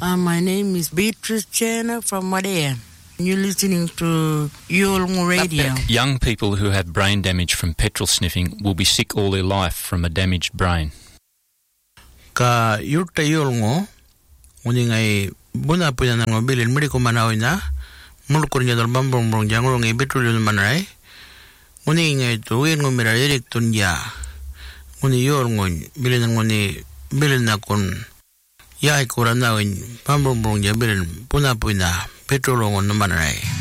My name is Beatrice Jenner from Wadea. You're listening to Yolngu Radio. Young people who have brain damage from petrol sniffing will be sick all their life from a damaged brain. Ka yurta Yolngu, uni ngai buna punya nang mobil mudi ko manawi na, mulkurnya dal bambong jangro ngai betul yun manai, uni ngai tuwin ngumira erik tunja, uni Yolngu bilin nguni bilin na kun, ya ikuran nawin bambong jabilin puna punya. Petrol on the manai.